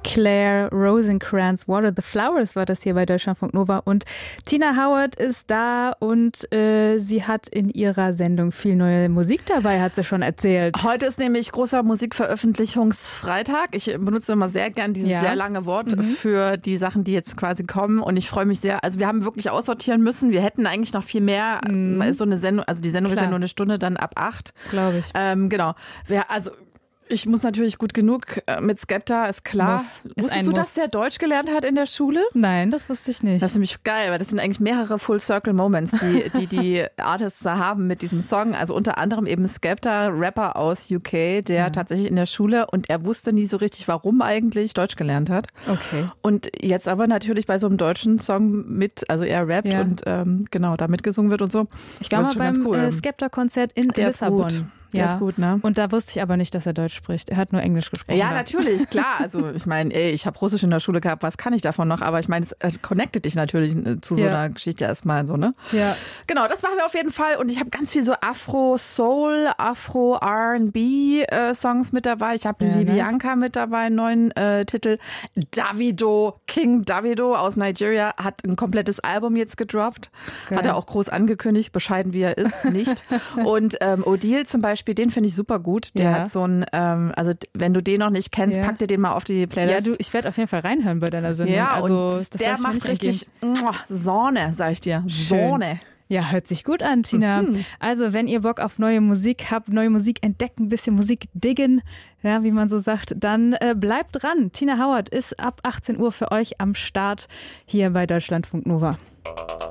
Claire Rosencrantz, Water the Flowers war das hier bei Deutschlandfunk Nova. Und Tina Howard ist da und sie hat in ihrer Sendung viel neue Musik dabei, hat sie schon erzählt. Heute ist nämlich großer Musikveröffentlichungsfreitag. Ich benutze immer sehr gern dieses sehr lange Wort für die Sachen, die jetzt quasi kommen. Und ich freue mich sehr. Also wir haben wirklich aussortieren müssen. Wir hätten eigentlich noch viel mehr. So eine Sendung, also die Sendung ist ja nur eine Stunde, dann ab 8. Glaube ich. Genau. Ich muss natürlich gut genug mit Skepta, ist klar. Wusstest du, dass der Deutsch gelernt hat in der Schule? Nein, das wusste ich nicht. Das ist nämlich geil, weil das sind eigentlich mehrere Full-Circle-Moments, die Artists da haben mit diesem Song. Also unter anderem eben Skepta, Rapper aus UK, der tatsächlich in der Schule, und er wusste nie so richtig, warum eigentlich Deutsch gelernt hat. Okay. Und jetzt aber natürlich bei so einem deutschen Song also er rappt und da mitgesungen wird und so. Ich war mal beim Skepta-Konzert in Lissabon. Der ist gut, ne? Und da wusste ich aber nicht, dass er Deutsch spricht. Er hat nur Englisch gesprochen. Ja, natürlich, klar. Also ich meine, ich habe Russisch in der Schule gehabt, was kann ich davon noch? Aber ich meine, es connectet dich natürlich zu so einer Geschichte erstmal so, ne? Ja. Genau, das machen wir auf jeden Fall. Und ich habe ganz viel so Afro-Soul, Afro-R&B-Songs mit dabei. Ich habe Libianka mit dabei, einen neuen Titel. King Davido aus Nigeria hat ein komplettes Album jetzt gedroppt. Geil. Hat er auch groß angekündigt, bescheiden wie er ist, nicht. Und Odile zum Beispiel, den finde ich super gut. Der hat so ein, also wenn du den noch nicht kennst, pack dir den mal auf die Playlist. Ja, ich werde auf jeden Fall reinhören bei deiner Sendung. Ja, also, und der macht richtig Sonne, sag ich dir. Sonne. Ja, hört sich gut an, Tina. Also, wenn ihr Bock auf neue Musik habt, neue Musik entdecken, ein bisschen Musik diggen, ja, wie man so sagt, dann bleibt dran. Tina Howard ist ab 18 Uhr für euch am Start hier bei Deutschlandfunk Nova.